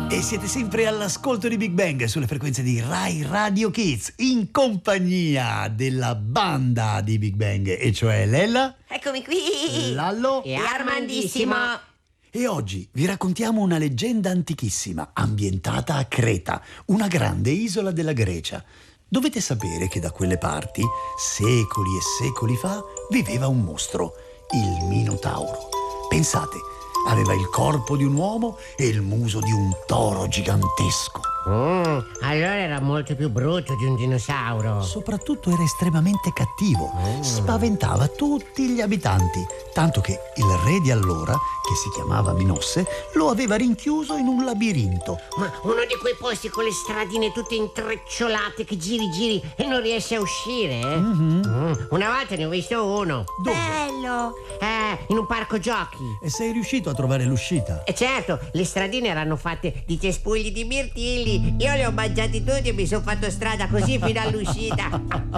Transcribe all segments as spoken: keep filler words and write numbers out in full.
E siete sempre all'ascolto di Big Bang sulle frequenze di Rai Radio Kids, in compagnia della banda di Big Bang, e cioè Lella, Eccomi qui, Lallo e Armandissimo. E oggi vi raccontiamo una leggenda antichissima ambientata a Creta, una grande isola della Grecia. Dovete sapere che da quelle parti, secoli e secoli fa, viveva un mostro, il Minotauro. Pensate, aveva il corpo di un uomo e il muso di un toro gigantesco. Mm, allora era molto più brutto di un dinosauro. Soprattutto era estremamente cattivo, Mm. spaventava tutti gli abitanti, tanto che il re di allora, che si chiamava Minosse, lo aveva rinchiuso in un labirinto. Ma uno di quei posti con le stradine tutte intrecciolate che giri giri e non riesci a uscire, eh? Mhm. Mm, una volta ne ho visto uno. Dove? Bello. Eh, in un parco giochi. E sei riuscito a trovare l'uscita? E certo, le stradine erano fatte di cespugli di mirtilli. Io li ho mangiati tutti e mi sono fatto strada così fino all'uscita.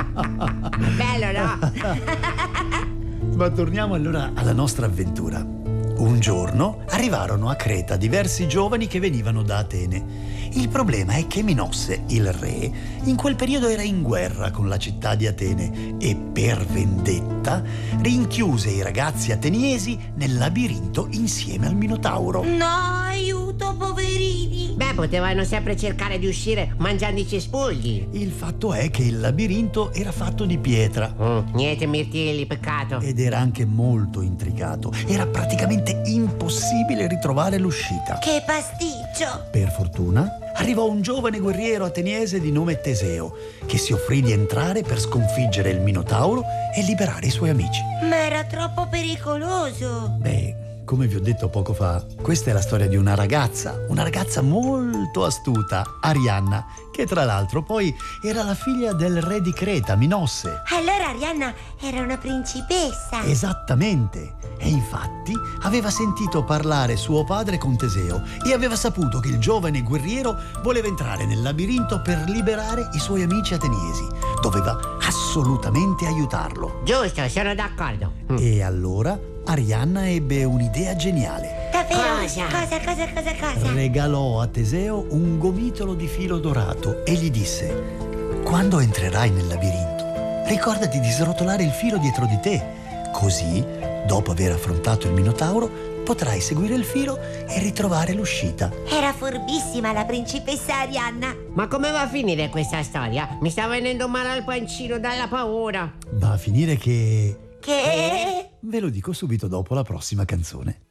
Bello, no? Ma torniamo allora alla nostra avventura. Un giorno arrivarono a Creta diversi giovani che venivano da Atene. Il problema è che Minosse, il re, in quel periodo era in guerra con la città di Atene e per vendetta rinchiuse i ragazzi ateniesi nel labirinto insieme al Minotauro. No, aiuto, poverini. Beh, potevano sempre cercare di uscire mangiando i cespugli. Il fatto è che il labirinto era fatto di pietra Mm, niente mirtilli, peccato. ed era anche molto intricato. Era praticamente impossibile ritrovare l'uscita. Che pasticcio. Per fortuna arrivò un giovane guerriero ateniese di nome Teseo, che si offrì di entrare per sconfiggere il Minotauro e liberare i suoi amici. Ma era troppo pericoloso. Beh, come vi ho detto poco fa, questa è la storia di una ragazza, una ragazza molto astuta, Arianna, che tra l'altro poi era la figlia del re di Creta, Minosse. Allora Arianna era una principessa. Esattamente. E infatti aveva sentito parlare suo padre con Teseo e aveva saputo che il giovane guerriero voleva entrare nel labirinto per liberare i suoi amici ateniesi. Doveva assolutamente aiutarlo. Giusto, sono d'accordo. Mm. E allora Arianna ebbe un'idea geniale. Davvero? Cosa? Cosa, cosa, cosa, cosa? Regalò a Teseo un gomitolo di filo dorato e gli disse: quando entrerai nel labirinto, ricordati di srotolare il filo dietro di te. Così, dopo aver affrontato il Minotauro, potrai seguire il filo e ritrovare l'uscita. Era furbissima la principessa Arianna. Ma come va a finire questa storia? Mi sta venendo male al pancino dalla paura. Va a finire che... Che? Ve lo dico subito dopo la prossima canzone.